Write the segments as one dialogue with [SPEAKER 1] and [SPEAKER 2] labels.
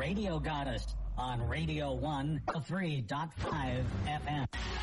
[SPEAKER 1] Radio Goddess on Radio 103.5 FM.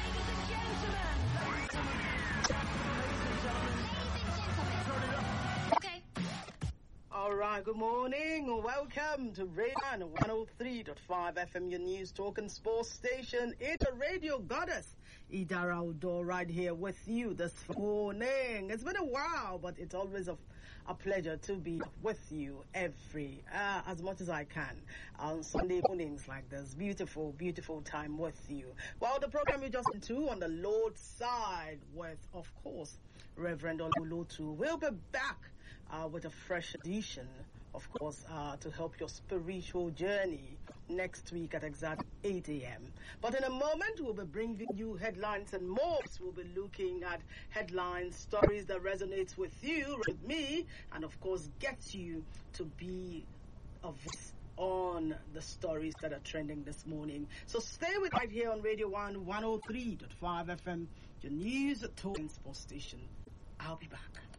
[SPEAKER 2] All right, good morning. Welcome to Radio 103.5 FM, your news, talk and sports station. It's a Radio Goddess. Idara Outdoor right here with you this morning. It's been a while, but it's always a pleasure to be with you as much as I can on Sunday mornings like this. Beautiful, beautiful time with you. Well, the program you just listened to on the Lord's side with, of course, Reverend Olulutu. We'll be back with a fresh edition, of course, to help your spiritual journey next week at exact 8 a.m. But in a moment, we'll be bringing you headlines and more. We'll be looking at headlines, stories that resonate with you, with me, and of course, get you to be a voice on the stories that are trending this morning. So stay with right here on Radio 103.5 FM, your news, talk and sports station. I'll be back.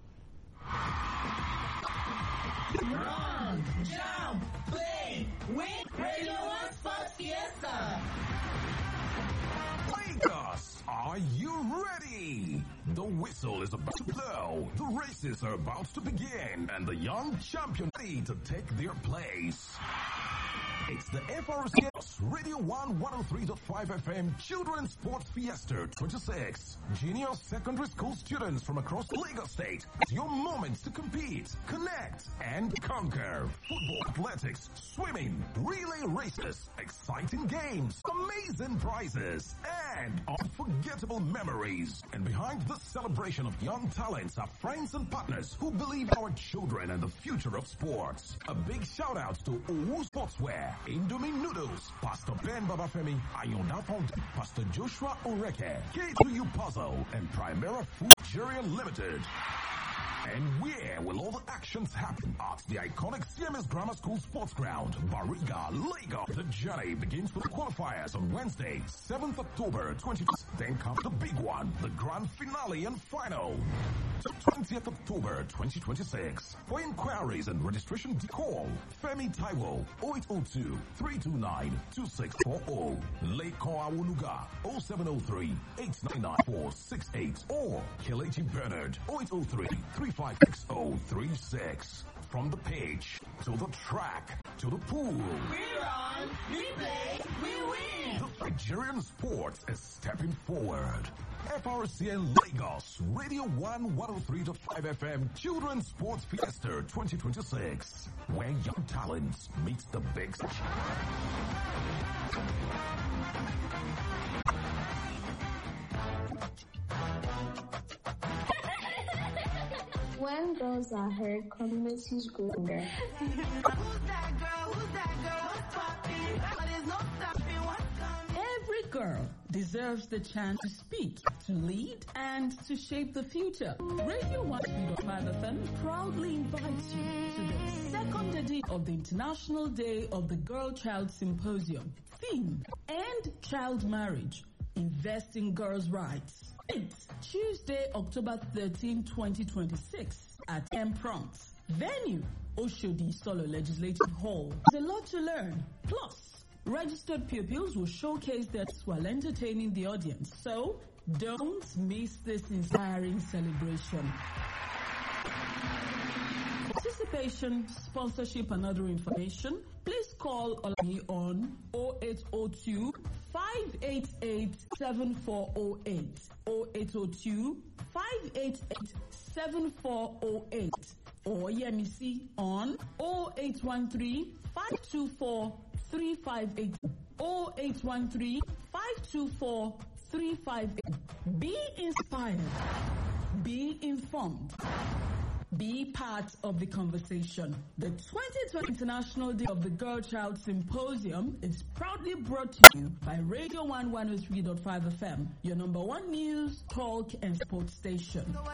[SPEAKER 3] Run, jump, play, win, Radio 1 Sports Fiesta.
[SPEAKER 4] Lagos, are you ready? The whistle is about to blow, the races are about to begin, and the young champion ready to take their place. It's the FRC Radio 103.5 FM Children's Sports Fiesta 26. Junior secondary school students from across Lagos State. It's your moment to compete, connect, and conquer. Football, athletics, swimming, relay races, exciting games, amazing prizes, and unforgettable memories. And behind this celebration of young talents are friends and partners who believe in our children and the future of sports. A big shout out to Owu Sportswear, Indomie Noodles, Pastor Ben Babafemi, Ayonda Font, Pastor Joshua Oreke, K2U Puzzle, and Primera Food Nigeria Limited. And where will all the actions happen? At the iconic CMS Grammar School Sports Ground, Bariga, Lagos. The journey begins with the qualifiers on Wednesday, 7th October 2020. Then comes the big one, the grand finale and final. 20th October 2026. For inquiries and registration, call Femi Taiwo 0802-329-2640. Leko Awunuga 0703-899-468 or Kelechi Bernard 0803-356-036. From the pitch to the track to the pool.
[SPEAKER 3] We run, we play, we win.
[SPEAKER 4] The Nigerian sports is stepping forward. FRCN Lagos, Radio 103.5 FM Children's Sports Fiesta 2026, where young talents meet the big stage.
[SPEAKER 5] When girls are heard, communities grow stronger.
[SPEAKER 3] Who's that girl? Who's that girl? What's poppin'? But there's no stopping what's coming.
[SPEAKER 6] Every girl deserves the chance to speak, to lead, and to shape the future. Radio 103.5 FM proudly invites you to the second edition of the International Day of the Girl Child Symposium. Theme: End Child Marriage. Invest in girls' rights. Date: Tuesday, October 13, 2026 at M Prompt. Venue: Oshodi Solo Legislative Hall. There's a lot to learn. Plus, registered pupils will showcase their skills while entertaining the audience. So, don't miss this inspiring celebration. Participation, sponsorship, and other information, please call me on 0802 588 7408 0802 588 7408 or Yemisi on 0813 524 358 0813 524 358. Be inspired. Be informed. Be part of the conversation. The 2020 International Day of the Girl Child Symposium is proudly brought to you by Radio 1 103.5 FM, your number one news, talk, and sports station.